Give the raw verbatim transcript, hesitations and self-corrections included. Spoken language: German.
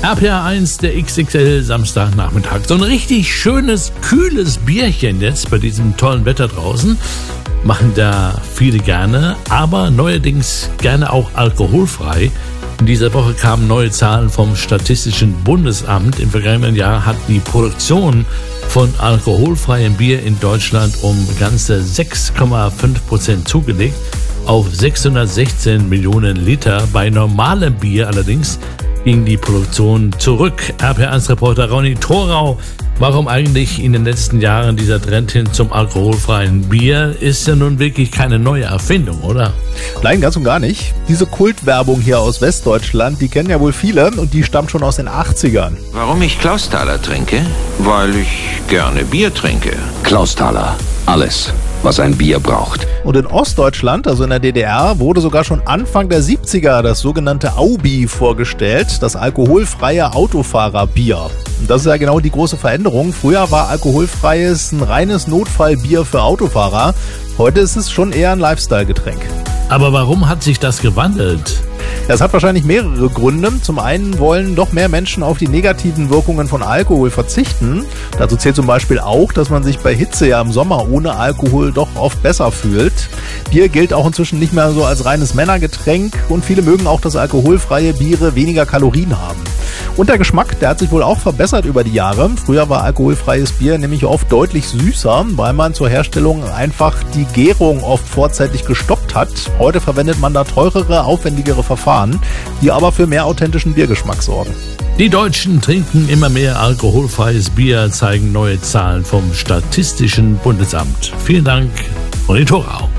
R P R eins, der X X L Samstagnachmittag. So ein richtig schönes, kühles Bierchen jetzt bei diesem tollen Wetter draußen. Machen da viele gerne, aber neuerdings gerne auch alkoholfrei. In dieser Woche kamen neue Zahlen vom Statistischen Bundesamt. Im vergangenen Jahr hat die Produktion von alkoholfreiem Bier in Deutschland um ganze sechs Komma fünf Prozent zugelegt auf sechshundertsechzehn Millionen Liter. Bei normalem Bier allerdings ging die Produktion zurück. R P R eins Reporter Ronny Thorau, warum eigentlich in den letzten Jahren dieser Trend hin zum alkoholfreien Bier? Ist ja nun wirklich keine neue Erfindung, oder? Nein, ganz und gar nicht. Diese Kultwerbung hier aus Westdeutschland, die kennen ja wohl viele und die stammt schon aus den achtzigern. Warum ich Klausthaler trinke? Weil ich gerne Bier trinke. Klausthaler, alles, was ein Bier braucht. Und in Ostdeutschland, also in der D D R, wurde sogar schon Anfang der siebziger das sogenannte Aubi vorgestellt, das alkoholfreie Autofahrerbier. Und das ist ja genau die große Veränderung. Früher war alkoholfreies ein reines Notfallbier für Autofahrer. Heute ist es schon eher ein Lifestyle-Getränk. Aber warum hat sich das gewandelt? Das hat wahrscheinlich mehrere Gründe. Zum einen wollen doch mehr Menschen auf die negativen Wirkungen von Alkohol verzichten. Dazu zählt zum Beispiel auch, dass man sich bei Hitze ja im Sommer ohne Alkohol doch oft besser fühlt. Bier gilt auch inzwischen nicht mehr so als reines Männergetränk und viele mögen auch, dass alkoholfreie Biere weniger Kalorien haben. Und der Geschmack, der hat sich wohl auch verbessert über die Jahre. Früher war alkoholfreies Bier nämlich oft deutlich süßer, weil man zur Herstellung einfach die Gärung oft vorzeitig gestoppt hat. Heute verwendet man da teurere, aufwendigere Verfahren, die aber für mehr authentischen Biergeschmack sorgen. Die Deutschen trinken immer mehr alkoholfreies Bier, zeigen neue Zahlen vom Statistischen Bundesamt. Vielen Dank, Ronny Thorau.